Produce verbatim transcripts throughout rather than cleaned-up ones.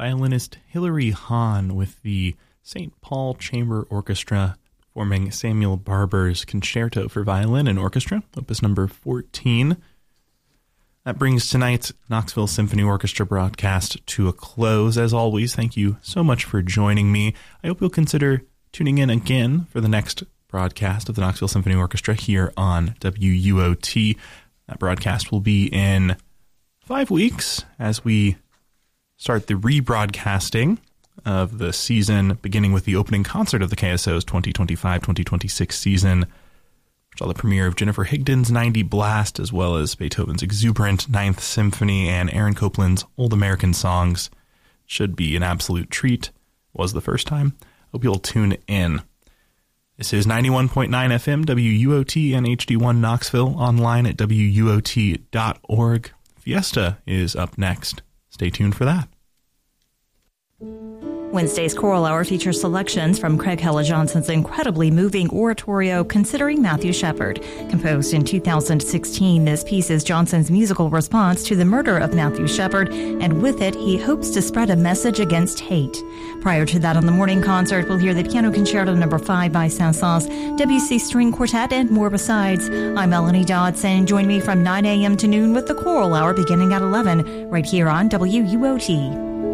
violinist Hilary Hahn with the Saint Paul Chamber Orchestra performing Samuel Barber's Concerto for Violin and Orchestra, opus number fourteen. That brings tonight's Knoxville Symphony Orchestra broadcast to a close. As always, thank you so much for joining me. I hope you'll consider tuning in again for the next broadcast of the Knoxville Symphony Orchestra here on W U O T. That broadcast will be in five weeks as we start the rebroadcasting of the season, beginning with the opening concert of the K S O's twenty twenty-five twenty twenty-six season, which saw the premiere of Jennifer Higdon's ninety Blast, as well as Beethoven's exuberant Ninth Symphony and Aaron Copland's Old American Songs. Should be an absolute treat. Was the first time. Hope you'll tune in. This is ninety-one point nine F M, W U O T, and H D one Knoxville, online at W U O T dot org. Fiesta is up next. Stay tuned for that. Wednesday's Choral Hour features selections from Craig Hella-Johnson's incredibly moving oratorio, Considering Matthew Shepard. Composed in two thousand sixteen, this piece is Johnson's musical response to the murder of Matthew Shepard, and with it, he hopes to spread a message against hate. Prior to that, on the morning concert, we'll hear the Piano Concerto number five by Saint-Saëns, Debussy String Quartet, and more besides. I'm Melanie Dodson. Join me from nine a.m. to noon with the Choral Hour beginning at eleven, right here on W U O T.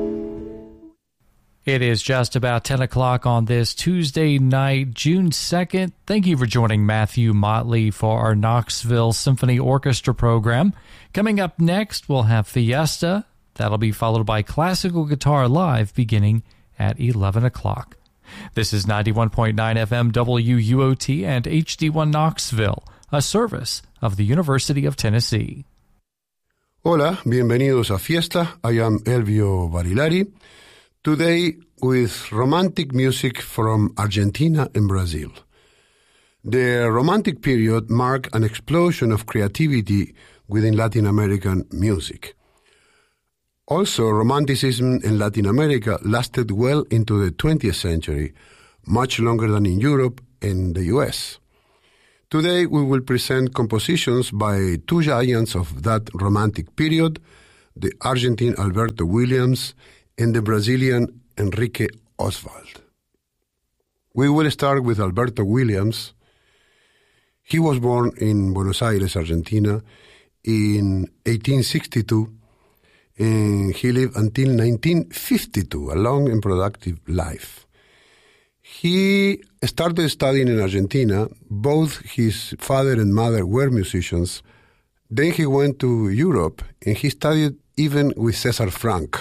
It is just about ten o'clock on this Tuesday night, June second. Thank you for joining Matthew Motley for our Knoxville Symphony Orchestra program. Coming up next, we'll have Fiesta. That'll be followed by Classical Guitar Live beginning at eleven o'clock. This is ninety-one point nine F M W U O T and H D one Knoxville, a service of the University of Tennessee. Hola, bienvenidos a Fiesta. I am Elvio Barilari. Today with romantic music from Argentina and Brazil. The Romantic period marked an explosion of creativity within Latin American music. Also, Romanticism in Latin America lasted well into the twentieth century, much longer than in Europe and the U S. Today we will present compositions by two giants of that Romantic period, the Argentine Alberto Williams and the Brazilian Enrique Oswald. We will start with Alberto Williams. He was born in Buenos Aires, Argentina, in eighteen sixty-two, and he lived until nineteen fifty-two, a long and productive life. He started studying in Argentina. Both his father and mother were musicians. Then he went to Europe, and he studied even with César Franck.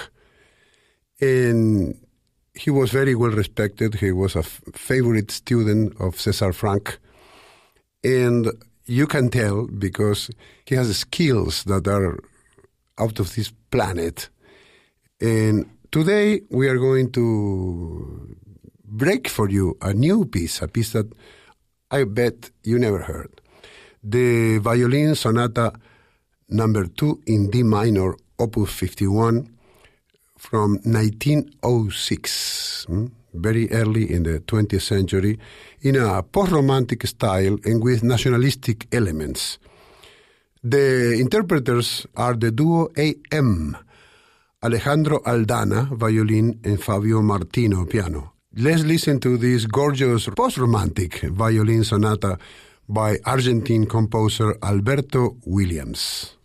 And he was very well respected. He was a f- favorite student of César Franck. And you can tell because he has skills that are out of this planet. And today we are going to break for you a new piece, a piece that I bet you never heard. The Violin Sonata number two in D minor, opus fifty-one, from nineteen oh six, very early in the twentieth century, in a post-romantic style and with nationalistic elements. The interpreters are the duo A M, Alejandro Aldana, violin, and Fabio Martino, piano. Let's listen to this gorgeous post-romantic violin sonata by Argentine composer Alberto Williams.